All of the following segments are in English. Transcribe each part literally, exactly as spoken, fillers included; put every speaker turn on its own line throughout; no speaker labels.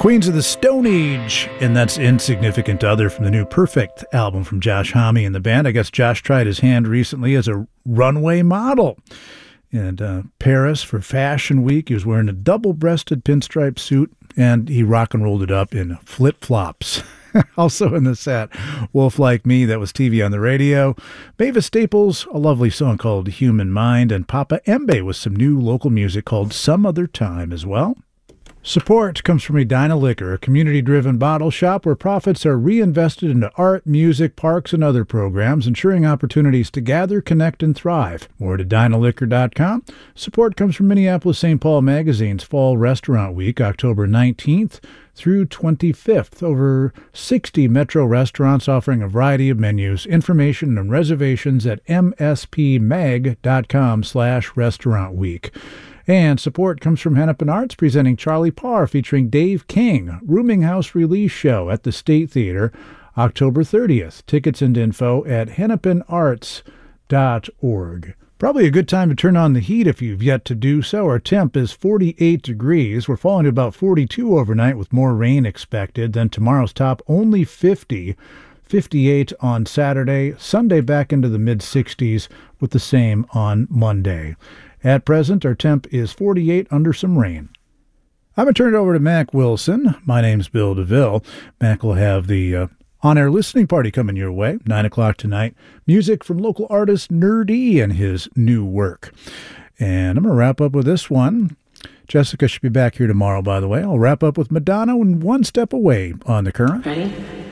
Queens of the Stone Age, and that's Insignificant Other from the new Perfect album from Josh Homme and the band. I guess Josh tried his hand recently as a runway model in uh, Paris for Fashion Week. He was wearing a double-breasted pinstripe suit, and he rock and rolled it up in flip-flops. Also in the set, Wolf Like Me, that was T V on the radio. Mavis Staples, a lovely song called Human Mind, and Papa Embe with some new local music called Some Other Time as well. Support comes from Edina Liquor, a community-driven bottle shop where profits are reinvested into art, music, parks, and other programs, ensuring opportunities to gather, connect, and thrive. More at edina liquor dot com. Support comes from Minneapolis Saint Paul Magazine's Fall Restaurant Week, October nineteenth through twenty-fifth. Over sixty Metro restaurants offering a variety of menus. Information and reservations at m s p mag dot com slash restaurant week. And support comes from Hennepin Arts, presenting Charlie Parr featuring Dave King, Rooming House release show at the State Theater, October thirtieth. Tickets and info at hennepin arts dot org. Probably a good time to turn on the heat if you've yet to do so. Our temp is forty-eight degrees. We're falling to about forty-two overnight with more rain expected. Then tomorrow's top only fifty. fifty-eight on Saturday. Sunday back into the mid-sixties with the same on Monday. At present, our temp is forty-eight under some rain. I'm going to turn it over to Mac Wilson. My name's Bill DeVille. Mac will have the uh, on-air listening party coming your way, nine o'clock tonight. Music from local artist Nerdy and his new work. And I'm going to wrap up with this one. Jessica should be back here tomorrow, by the way. I'll wrap up with Madonna and One Step Away on The Current.
Ready?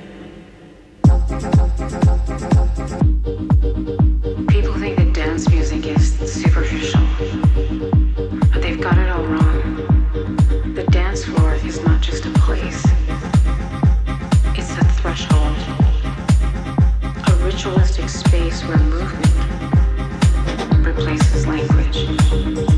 People think that dance music is superficial, but they've got it all wrong. The dance floor is not just a place, it's a threshold, a ritualistic space where movement